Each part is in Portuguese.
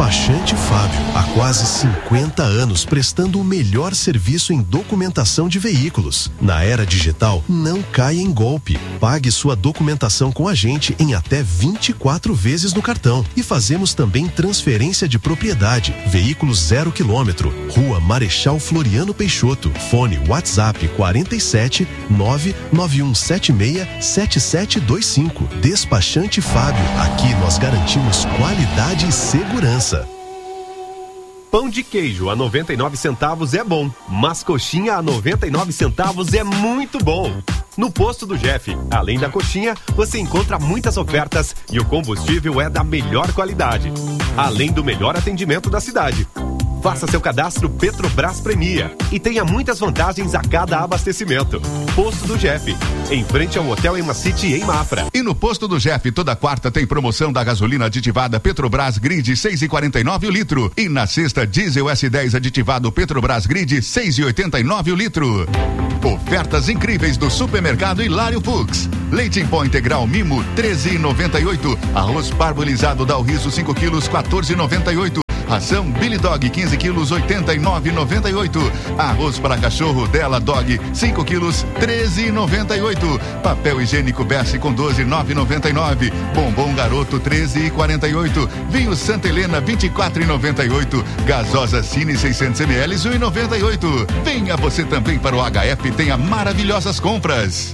Despachante Fábio, há quase 50 anos prestando o melhor serviço em documentação de veículos. Na era digital, não caia em golpe. Pague sua documentação com a gente em até 24 vezes no cartão. E fazemos também transferência de propriedade. Veículos 0 km. Rua Marechal Floriano Peixoto. Fone WhatsApp 47 99176 7725. Despachante Fábio. Aqui nós garantimos qualidade e segurança. Pão de queijo a 99 centavos é bom, mas coxinha a 99 centavos é muito bom. No Posto do Jeff, além da coxinha, você encontra muitas ofertas e o combustível é da melhor qualidade, além do melhor atendimento da cidade. Faça seu cadastro Petrobras Premia e tenha muitas vantagens a cada abastecimento. Posto do Jeff, em frente ao Hotel Emacity em Mafra. E no Posto do Jeff, toda quarta tem promoção da gasolina aditivada Petrobras Grid 6,49 o litro. E na sexta, diesel S10 aditivado Petrobras Grid 6,89 o litro. Ofertas incríveis do supermercado Hilário Fux. Leite em pó integral Mimo 13,98. Arroz parbolizado Dal Riso 5 quilos 14,98. Ração Billy Dog 15 quilos 89,98. Arroz para cachorro Della Dog 5 quilos 13,98. Papel higiênico Berce com 12,999. Bombom Garoto 13,48. Vinho Santa Helena 24,98. Gasosa Cine 600 ml 1,98. Venha você também para o HF, tenha maravilhosas compras.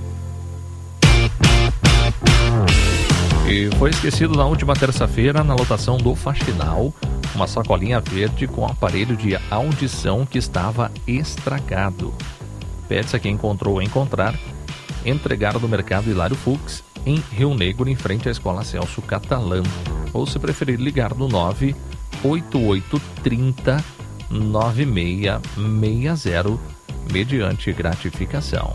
E foi esquecido na última terça-feira, na lotação do Faxinal, uma sacolinha verde com aparelho de audição que estava estragado. Pede-se a quem encontrou ou encontrar, entregar no mercado Hilário Fux, em Rio Negro, em frente à Escola Celso Catalã. Ou, se preferir, ligar no 98830 9660, mediante gratificação.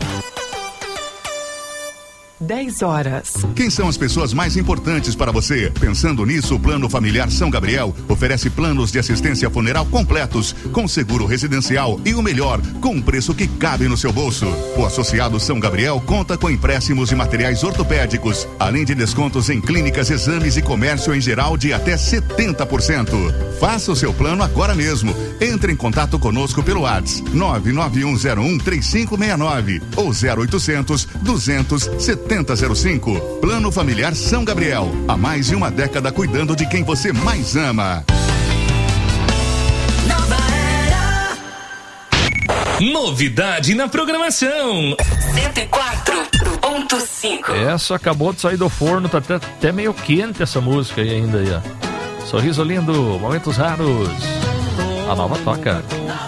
10 horas. Quem são as pessoas mais importantes para você? Pensando nisso, o Plano Familiar São Gabriel oferece planos de assistência funeral completos, com seguro residencial e o melhor, com um preço que cabe no seu bolso. O associado São Gabriel conta com empréstimos e materiais ortopédicos, além de descontos em clínicas, exames e comércio em geral de até 70%. Faça o seu plano agora mesmo. Entre em contato conosco pelo WhatsApp 991013569 ou 0800 200 7005. Plano Familiar São Gabriel. Há mais de uma década cuidando de quem você mais ama. Nova Era. Novidade na programação. 104.5. Essa acabou de sair do forno, tá até meio quente essa música aí ainda aí, ó. Sorriso lindo, momentos raros. A nova toca.